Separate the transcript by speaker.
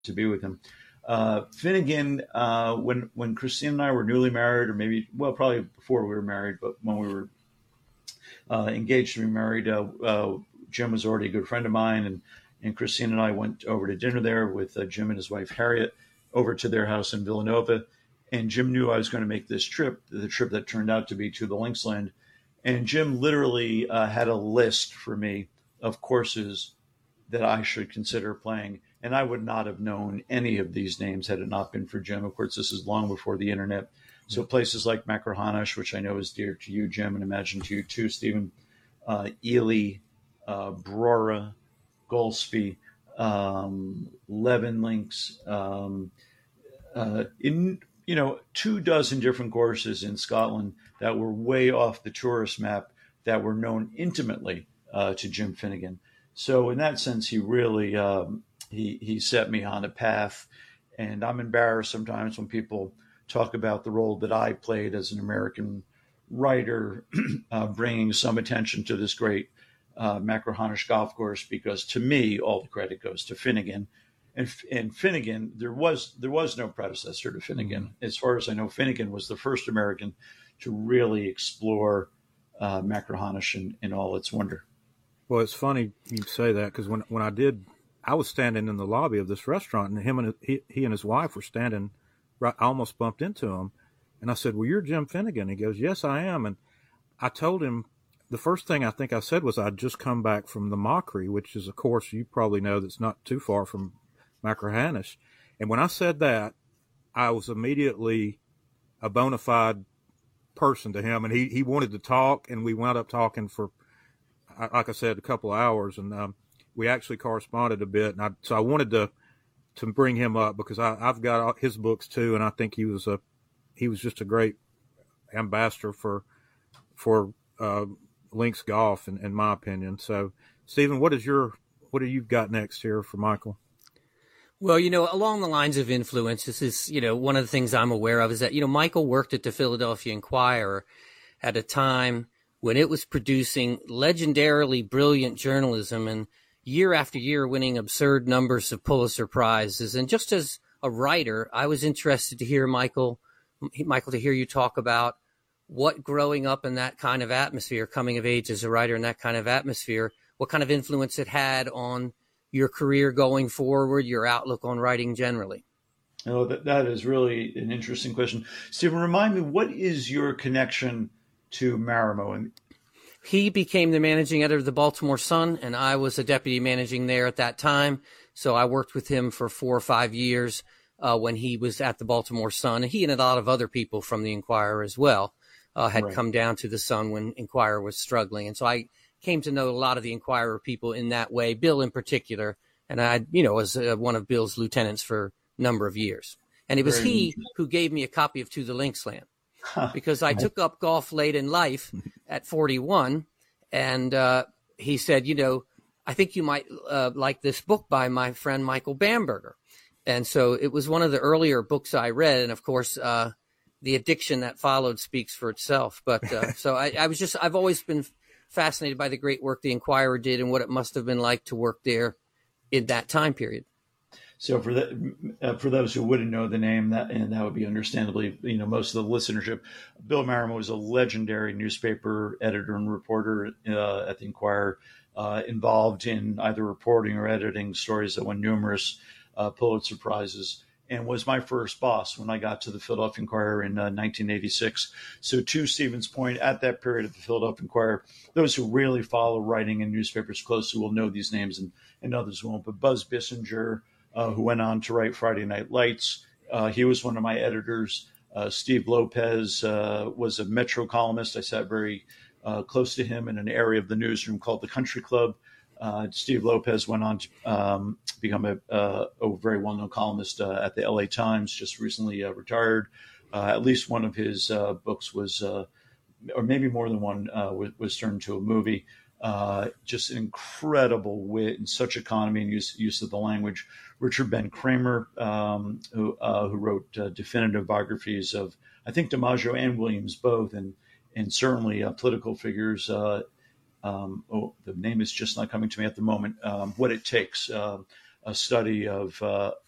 Speaker 1: to be with him. Finnegan, when Christine and I were newly married, or maybe, well, probably before we were married, but when we were engaged to be married, Jim was already a good friend of mine, and Christine and I went over to dinner there with Jim and his wife Harriet over to their house in Villanova. And Jim knew I was going to make this trip, the trip that turned out to be to the Lynxland. And Jim literally had a list for me of courses that I should consider playing. And I would not have known any of these names had it not been for Jim. Of course, this is long before the internet. So places like Machrihanish, which I know is dear to you, Jim, and imagine to you too, Stephen, Ely, Brora, Golspie, Levin Links, in 24 different courses in Scotland that were way off the tourist map that were known intimately to Jim Finnegan. So in that sense, he really he set me on a path. And I'm embarrassed sometimes when people talk about the role that I played as an American writer, bringing some attention to this great Machrihanish golf course, because to me, all the credit goes to Finnegan. And Finnegan, there was no predecessor to Finnegan. As far as I know, Finnegan was the first American to really explore Machrihanish in all its wonder.
Speaker 2: Well, it's funny you say that, because when I was standing in the lobby of this restaurant, and he and his wife were standing right. I almost bumped into him, and I said, "Well, you're Jim Finnegan." He goes, "Yes, I am." And I told him the first thing I think I said was I'd just come back from the Mockery, which is a course you probably know that's not too far from Machrihanish. And when I said that, I was immediately a bona fide person to him, and he wanted to talk, and we wound up talking for, like I said, a couple of hours, and we actually corresponded a bit. And so I wanted to bring him up because I've got his books too, and I think he was just a great ambassador for links golf, in my opinion. So, Stephen, what do you got next here for Michael?
Speaker 3: Well, along the lines of influence, this is, one of the things I'm aware of is that, Michael worked at the Philadelphia Inquirer at a time when it was producing legendarily brilliant journalism and year after year winning absurd numbers of Pulitzer Prizes. And just as a writer, I was interested to hear Michael, to hear you talk about what growing up in that kind of atmosphere, coming of age as a writer in that kind of atmosphere, what kind of influence it had on your career going forward, your outlook on writing generally.
Speaker 1: Oh, that is really an interesting question. Stephen, remind me, what is your connection to Marimo? And
Speaker 3: he became the managing editor of the Baltimore Sun, and I was a deputy managing there at that time. So I worked with him for 4 or 5 years when he was at the Baltimore Sun. And he and a lot of other people from the Inquirer as well had
Speaker 1: Right.
Speaker 3: come down to the Sun when Inquirer was struggling. And so I came to know a lot of the Inquirer people in that way, Bill in particular. And I, was one of Bill's lieutenants for a number of years. And it was he who gave me a copy of To the Lynxland, because I took up golf late in life at 41. And he said, I think you might like this book by my friend Michael Bamberger. And so it was one of the earlier books I read. And of course, the addiction that followed speaks for itself. But so I've always been fascinated by the great work the Inquirer did and what it must have been like to work there in that time period.
Speaker 1: So for those who wouldn't know the name, that would be understandably, most of the listenership, Bill Marimo was a legendary newspaper editor and reporter at the Inquirer, involved in either reporting or editing stories that won numerous Pulitzer Prizes, and was my first boss when I got to the Philadelphia Inquirer in 1986. So to Stephen's point, at that period at the Philadelphia Inquirer, those who really follow writing in newspapers closely will know these names, and others won't. But Buzz Bissinger, who went on to write Friday Night Lights, he was one of my editors. Steve Lopez was a Metro columnist. I sat very close to him in an area of the newsroom called the Country Club. Steve Lopez went on to become a very well-known columnist at the LA Times, just recently retired. At least one of his books was, or maybe more than one, was turned into a movie. Just an incredible wit and such economy and use of the language. Richard Ben Kramer, who wrote definitive biographies of, I think, DiMaggio and Williams both, and certainly political figures. The name is just not coming to me at the moment. What It Takes, a study of